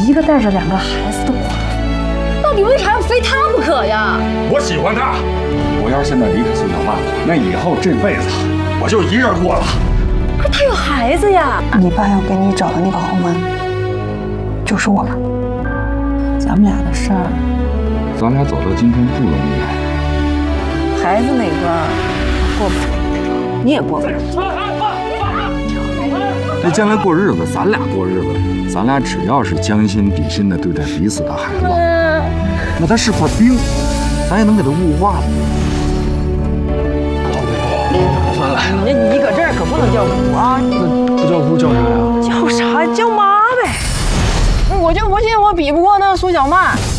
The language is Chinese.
一个带着2个孩子的寡妇，到底为啥要非她不可呀？ 我喜欢她，我要是现在离开苏小曼，那以后这辈子我就一人过了。 可是她有孩子呀！ 你爸要给你找的那个后妈，就是我了。咱们俩的事儿， 咱俩走到今天不容易。 孩子那关过不了，你也过不了。 那将来过日子，咱俩过日子，咱俩只要是将心比心的对待彼此的孩子，那他是块冰，咱也能给他雾化了。 算了， 你搁这儿可不能叫姑啊！ 那不叫姑叫啥呀？ 叫啥？叫妈呗！我就不信我比不过那苏小曼。